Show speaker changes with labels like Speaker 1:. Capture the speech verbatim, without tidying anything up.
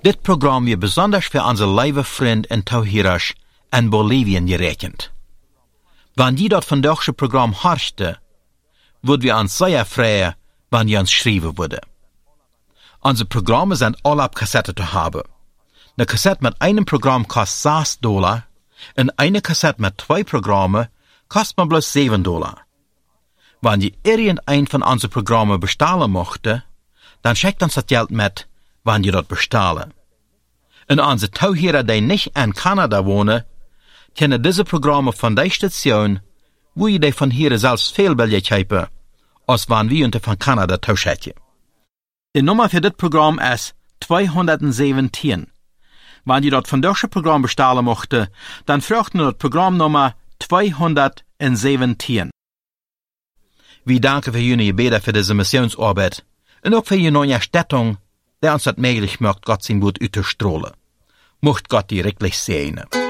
Speaker 1: Dit Programm wird besonders für unsere liebe Freund in Tauhirasch in Bolivien gerechnet. Wenn die dort von deutsche Programm horchte, würden wir uns sehr freuen, wenn die uns schreiben würde. Unsere Programme sind alle auf Kassette zu haben. Eine Kassette mit einem Programm kostet sechs Dollar und eine Kassette mit zwei Programmen kostet man bloß sieben Dollar. Wenn ihr irgendein von unseren Programmen bestellen möchte, dann schickt uns das Geld mit, wenn ihr dort bestellen. Und unsere Tauhierer, die nicht in Kanada wohnen, können diese Programme von der Station, wo ihr die von hier selbst viel billiger kaufen, als wenn wir unter von Kanada tauschen. Die Nummer für das Programm ist zweihundertsiebzehn. Wenn ihr dort von deutschen Programm bestellen möchte, dann fragt ihr das Programmnummer zweihundertsiebzehn. Wir danken für Ihre Gebete für diese Missionsarbeit und auch für Ihre neue Stattung, der uns das möglich macht, Gott sein Wort auszustrahlen. Mocht Gott die wirklich segnen.